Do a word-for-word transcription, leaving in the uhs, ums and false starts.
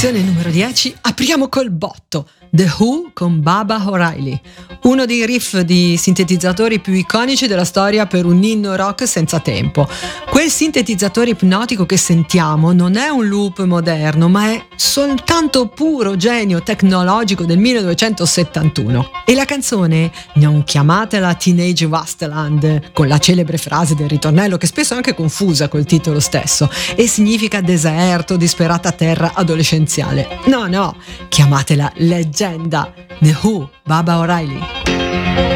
Posizione numero dieci, apriamo col botto. The Who con Baba O'Reilly, uno dei riff di sintetizzatori più iconici della storia per un inno rock senza tempo. Quel sintetizzatore ipnotico che sentiamo non è un loop moderno, ma è soltanto puro genio tecnologico del millenovecentosettantuno. E la canzone, non chiamatela Teenage Wasteland, con la celebre frase del ritornello che spesso è anche confusa col titolo stesso, e significa deserto, disperata terra adolescenziale. No, no, chiamatela leggenda. The Who, Baba O'Reilly.